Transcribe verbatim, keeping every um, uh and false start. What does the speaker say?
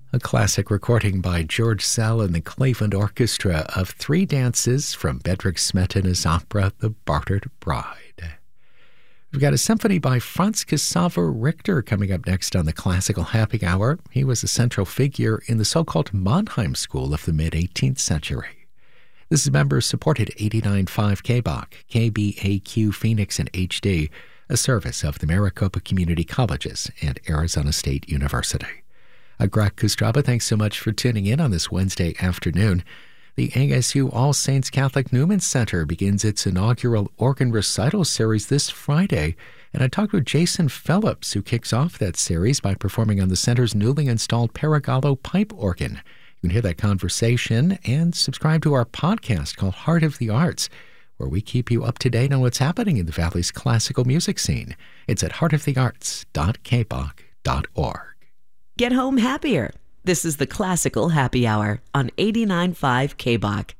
A classic recording by George Szell and the Cleveland Orchestra of three dances from Bedřich Smetana's opera, The Bartered Bride. We've got a symphony by Franz Xaver Richter coming up next on the Classical Happy Hour. He was a central figure in the so-called Mannheim School of the mid-eighteenth century. This is member-supported eighty-nine point five K B O C, K B A Q Phoenix and H D, a service of the Maricopa Community Colleges and Arizona State University. I'm Greg Kostraba. Thanks so much for tuning in on this Wednesday afternoon. The A S U All Saints Catholic Newman Center begins its inaugural organ recital series this Friday, and I talked with Jason Phillips, who kicks off that series by performing on the center's newly installed Paragallo pipe organ. You can hear that conversation and subscribe to our podcast called Heart of the Arts, where we keep you up to date on what's happening in the Valley's classical music scene. It's at heart of the arts dot k b o c dot org. Get home happier. This is the Classical Happy Hour on eighty-nine point five K B O C.